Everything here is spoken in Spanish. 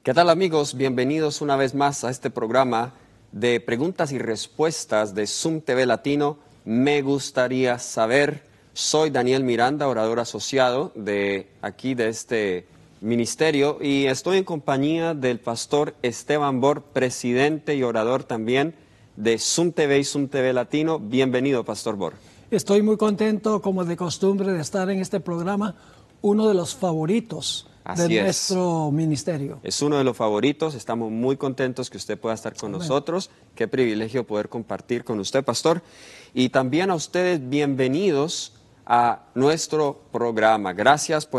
¿Qué tal, amigos? Bienvenidos una vez más a este programa de preguntas y respuestas de Zoom TV Latino. Me gustaría saber, soy Daniel Miranda, orador asociado de este ministerio, y estoy en compañía del pastor Esteban Bor, presidente y orador también de Zoom TV y Zoom TV Latino. Bienvenido, pastor Bor. Estoy muy contento, como de costumbre, de estar en este programa, uno de los favoritos de nuestro ministerio. Es uno de los favoritos, estamos muy contentos que usted pueda estar con nosotros. Qué privilegio poder compartir con usted, pastor. Y también a ustedes, bienvenidos a nuestro programa. Gracias por